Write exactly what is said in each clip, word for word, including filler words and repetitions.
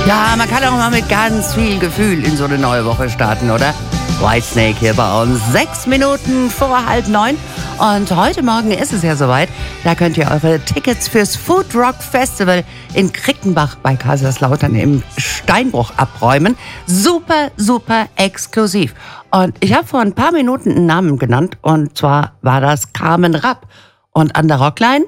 Ja, man kann auch mal mit ganz viel Gefühl in so eine neue Woche starten, oder? Whitesnake hier bei uns. Sechs Minuten vor halb neun. Und heute Morgen ist es ja soweit. Da könnt ihr eure Tickets fürs Food Rock Festival in Krickenbach bei Kaiserslautern im Steinbruch abräumen. Super, super exklusiv. Und ich habe vor ein paar Minuten einen Namen genannt. Und zwar war das Carmen Rapp. Und an der Rockline?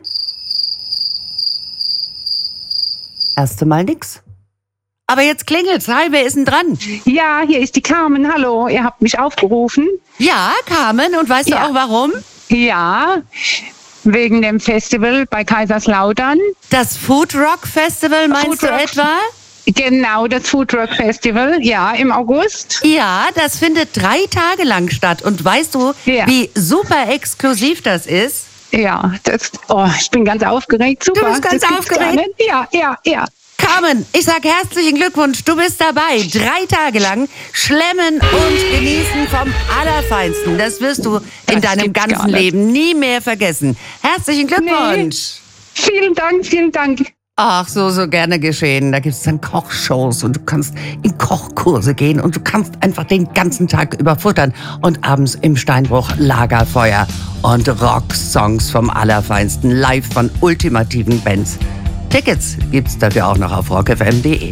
Erste Mal nix. Aber jetzt klingelt's. Hi, wer ist denn dran? Ja, hier ist die Carmen. Hallo, ihr habt mich aufgerufen. Ja, Carmen. Und weißt Ja. du auch warum? Ja, wegen dem Festival bei Kaiserslautern. Das Food Rock Festival meinst Food du Rock. etwa? Genau, das Food Rock Festival, ja, im August. Ja, das findet drei Tage lang statt. Und weißt du, Ja. wie super exklusiv das ist? Ja, das, oh, ich bin ganz aufgeregt. Super. Du bist ganz das gibt's gar aufgeregt? nicht. Ja, ja, ja. Carmen, ich sag herzlichen Glückwunsch, du bist dabei. Drei Tage lang schlemmen und genießen vom Allerfeinsten. Das wirst du in Das deinem gibt's gar ganzen nicht. Leben nie mehr vergessen. Herzlichen Glückwunsch. Vielen Dank, vielen Dank. Ach, so, so gerne geschehen. Da gibt's dann Kochshows und du kannst in Kochkurse gehen und du kannst einfach den ganzen Tag über futtern und abends im Steinbruch Lagerfeuer und Rocksongs vom Allerfeinsten live von ultimativen Bands. Tickets gibt's dafür auch noch auf rock f m punkt de.